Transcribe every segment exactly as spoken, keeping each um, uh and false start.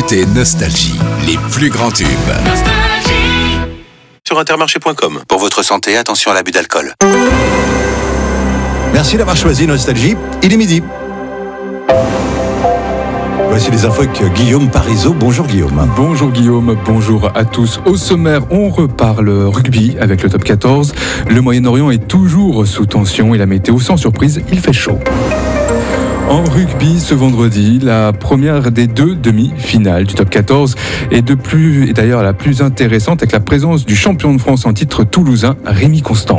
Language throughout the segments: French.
écoutez Nostalgie, les plus grands tubes. Nostalgie. Sur intermarché point com. Pour votre santé, attention à l'abus d'alcool. Merci d'avoir choisi Nostalgie. Il est midi. Voici les infos avec Guillaume Parisot. Bonjour Guillaume. Bonjour Guillaume, bonjour à tous. Au sommaire, on reparle rugby avec le top quatorze. Le Moyen-Orient est toujours sous tension et la météo, sans surprise, il fait chaud. En rugby, ce vendredi, la première des deux demi-finales du top quatorze est de plus, et d'ailleurs la plus intéressante avec la présence du champion de France en titre toulousain, Rémi Constant.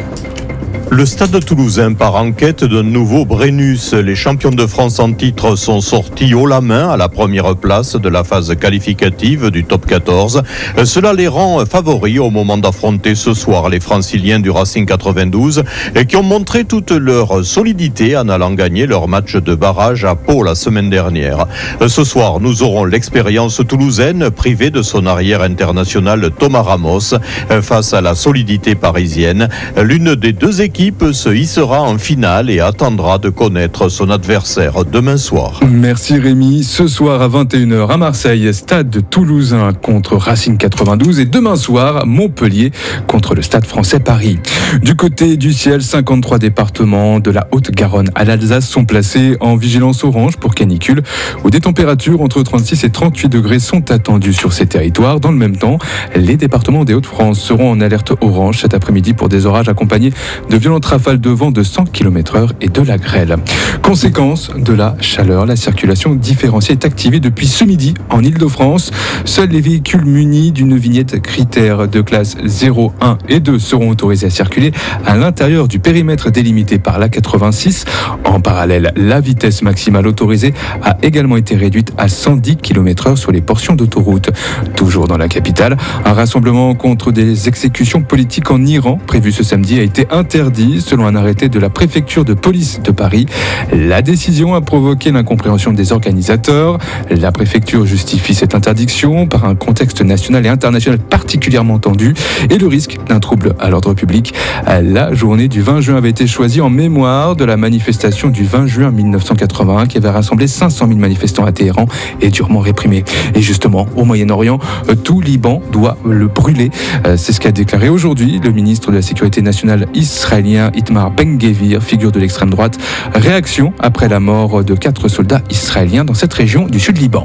Le Stade toulousain part en quête d'un nouveau Brennus. Les champions de France en titre sont sortis haut la main à la première place de la phase qualificative du top quatorze. Cela les rend favoris au moment d'affronter ce soir les Franciliens du Racing quatre-vingt-douze qui ont montré toute leur solidité en allant gagner leur match de barrage à Pau la semaine dernière. Ce soir, nous aurons l'expérience toulousaine privée de son arrière international Thomas Ramos face à la solidité parisienne. L'une des deux équipes se hissera en finale et attendra de connaître son adversaire demain soir. Merci Rémi. Ce soir à vingt et une heures à Marseille, Stade toulousain contre Racing quatre-vingt-douze et demain soir, Montpellier contre le Stade français Paris. Du côté du ciel, cinquante-trois départements de la Haute-Garonne à l'Alsace sont placés en vigilance orange pour canicule, où des températures entre trente-six et trente-huit degrés sont attendues sur ces territoires. Dans le même temps, les départements des Hauts-de-France seront en alerte orange cet après-midi pour des orages accompagnés de violentes rafales de vent de cent kilomètres heure et de la grêle. Conséquence de la chaleur, la circulation différenciée est activée depuis ce midi en Île-de-France. Seuls les véhicules munis d'une vignette critère de classe zéro, un et deux seront autorisés à circuler à l'intérieur du périmètre délimité par l'A quatre-vingt-six. En parallèle, la vitesse maximale autorisée a également été réduite à cent dix kilomètres heure sur les portions d'autoroute. Toujours dans la capitale, un rassemblement contre des exécutions politiques en Iran prévu ce samedi a été interdit selon un arrêté de la préfecture de police de Paris. La décision a provoqué l'incompréhension des organisateurs. La préfecture justifie cette interdiction par un contexte national et international particulièrement tendu et le risque d'un trouble à l'ordre public. La journée du vingt juin avait été choisie en mémoire de la manifestation du vingt juin mille neuf cent quatre-vingt-un qui avait rassemblé cinq cent mille manifestants à Téhéran et durement réprimés. Et justement, au Moyen-Orient, tout Liban doit le brûler. C'est ce qu'a déclaré aujourd'hui le ministre de la Sécurité nationale israélien Itamar Ben-Gvir, figure de l'extrême droite. Réaction après la mort de quatre soldats israéliens dans cette région du sud Liban.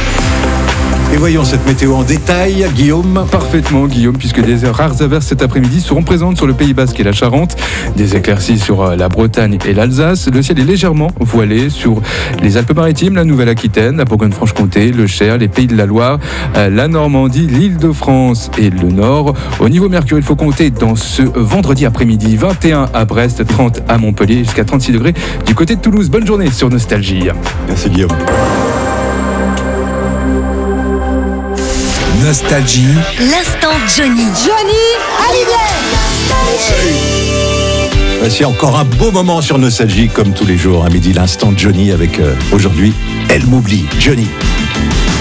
Et voyons cette météo en détail, Guillaume. Parfaitement, Guillaume, puisque des rares averses cet après-midi seront présentes sur le Pays Basque et la Charente, des éclaircies sur la Bretagne et l'Alsace. Le ciel est légèrement voilé sur les Alpes-Maritimes, la Nouvelle-Aquitaine, la Bourgogne-Franche-Comté, le Cher, les Pays de la Loire, la Normandie, l'Île-de-France et le Nord. Au niveau mercure, il faut compter dans ce vendredi après-midi, vingt et un à Brest, trente à Montpellier, jusqu'à trente-six degrés du côté de Toulouse. Bonne journée sur Nostalgie. Merci Guillaume. Nostalgie. L'instant Johnny. Johnny Hallyday. Voici encore un beau moment sur Nostalgie, comme tous les jours, à midi, l'instant Johnny avec euh, aujourd'hui Elle m'oublie, Johnny.